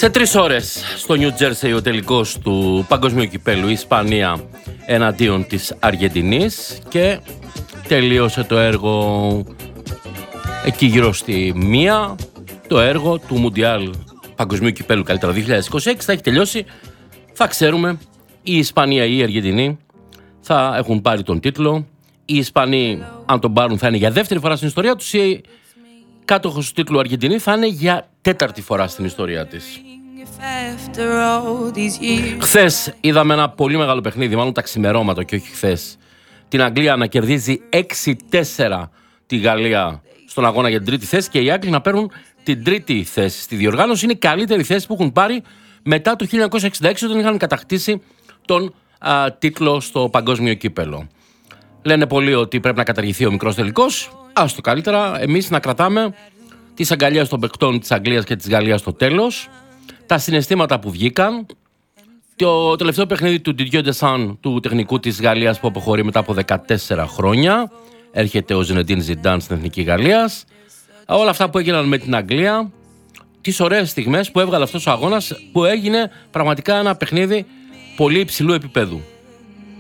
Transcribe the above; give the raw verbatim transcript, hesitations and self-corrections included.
Σε τρεις ώρες στο Νιου Τζέρσεϊ ο τελικός του Παγκοσμίου Κυπέλλου, η Ισπανία εναντίον της Αργεντινής, και τελείωσε το έργο εκεί γύρω στη μία, το έργο του Μουντιάλ Παγκοσμίου Κυπέλλου καλύτερα δύο χιλιάδες είκοσι έξι θα έχει τελειώσει. Θα ξέρουμε η Ισπανία ή η Αργεντινή θα έχουν πάρει τον τίτλο. Οι Ισπανοί, αν τον πάρουν, θα είναι για δεύτερη φορά στην ιστορία τους. Η κάτοχος του τίτλου Αργεντινή θα είναι για τέταρτη φορά στην ιστορία της. Χθες είδαμε ένα πολύ μεγάλο παιχνίδι, μάλλον τα ξημερώματα και όχι χθες. Την Αγγλία να κερδίζει έξι τέσσερα τη Γαλλία στον αγώνα για την τρίτη θέση και οι Άγγλοι να παίρνουν την τρίτη θέση στη διοργάνωση. Είναι η καλύτερη θέση που έχουν πάρει μετά το χίλια εννιακόσια εξήντα έξι, όταν είχαν κατακτήσει τον α, τίτλο στο Παγκόσμιο Κύπελλο. Λένε πολλοί ότι πρέπει να καταργηθεί ο μικρός τελικός. Ας το καλύτερα εμείς να κρατάμε τις αγκαλιές των παικτών της Αγγλίας και της Γαλλίας στο τέλος, τα συναισθήματα που βγήκαν. Το τελευταίο παιχνίδι του Didier Deschamps, του τεχνικού της Γαλλίας, που αποχωρεί μετά από δεκατέσσερα χρόνια. Έρχεται ο Ζινεντίν Ζιντάν στην Εθνική Γαλλίας. Όλα αυτά που έγιναν με την Αγγλία, τις ωραίες στιγμές που έβγαλε αυτός ο αγώνας, που έγινε πραγματικά ένα παιχνίδι πολύ υψηλού επίπεδου.